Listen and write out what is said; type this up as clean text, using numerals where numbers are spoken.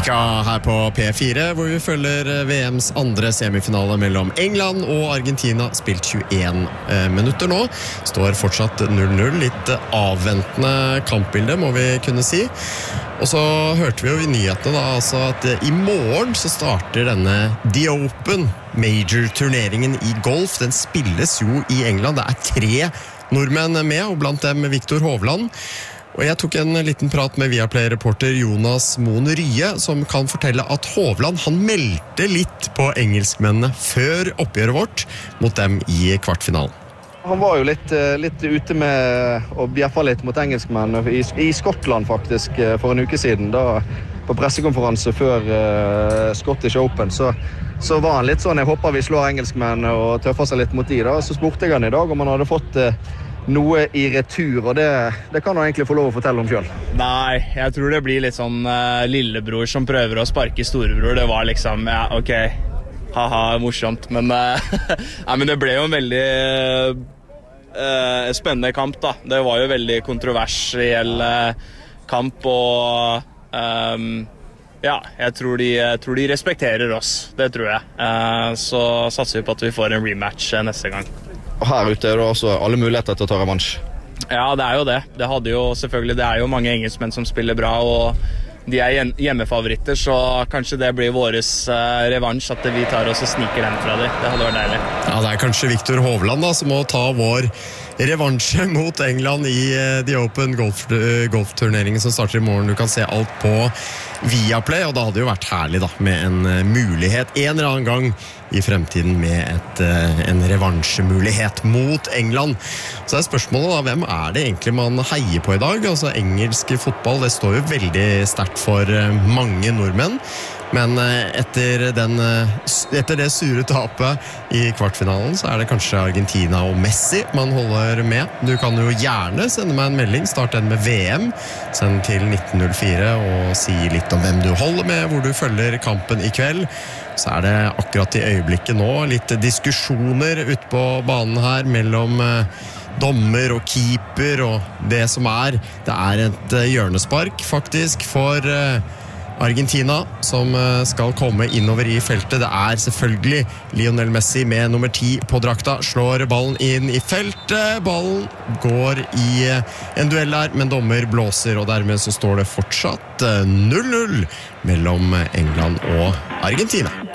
Vika her på P4, hvor vi følger VMs andre semifinale mellom England og Argentina, spilt 21 minutter nå. Står fortsatt 0-0, litt avventende kampbilde, må vi kunne si. Og så hørte vi jo i nyhetene da, altså at i morgen så starter denne The Open Major-turneringen i golf. Den spilles jo i England. Det er 3 nordmenn med, og blant dem Victor Hovland. Og jeg tok en liten prat med Viaplay-reporter Jonas Moen Rye, som kan fortelle at Hovland, han meldte litt på engelskmennene før oppgjøret vårt mot dem i kvartfinalen. Han var jo litt ute med å bjeffe litt mot engelskmenn i Skottland faktisk for en uke siden. Da på pressekonferanse før Scottish Open så var han litt sånn, jeg håper vi slår engelskmenn og tøffer seg litt mot de da. Så spurte jeg han i dag om han hadde fått noe i retur, og det kan han egentlig få lov å fortelle om selv. Nei, jeg tror det blir litt sånn lillebror som prøver å sparke storebror. Det var liksom, ja, ok, haha, morsomt. Men, ja, men det ble jo en veldig spennende kamp da. Det var jo veldig kontroversiell kamp, og ja, jeg tror de respekterer oss. Det tror jeg. Så satser vi på at vi får en rematch neste gang. Og her ute er det også alle muligheter til å ta revansj. Ja, det er jo det. Det er jo mange engelskmenn som spiller bra, og de er hjemmefavoritter, så kanskje det blir våres revansj at vi tar oss og sniker den fra dem. Det hadde vært deilig. Ja, det er kanskje Victor Hovland da, som må ta vår revansje mot England i The Open golfturneringen som starter i morgen. Du kan se alt på Viaplay, og det hadde jo vært herlig da, med en mulighet en eller annen gang i fremtiden med en revansjemulighet mot England. Så er spørsmålet da, hvem er det egentlig man heier på i dag? Altså engelsk fotball, det står jo veldig sterkt for mange nordmenn. Men etter det sure tapet i kvartfinalen så er det kanskje Argentina og Messi man holder med. Du kan jo gjerne sende meg en melding, start den med VM, send til 1904 og si litt om hvem du holder med, hvor du følger kampen i kveld. Så er det akkurat i øyeblikket nå litt diskusjoner ute på banen her mellom dommer og keeper, og det er et hjørnespark faktisk for Argentina som skal komme innover i feltet. Det er selvfølgelig Lionel Messi med nummer 10 på drakta, slår ballen inn i feltet. Ballen går i en duell her, men dommer blåser, og dermed så står det fortsatt 0-0 mellom England og Argentina.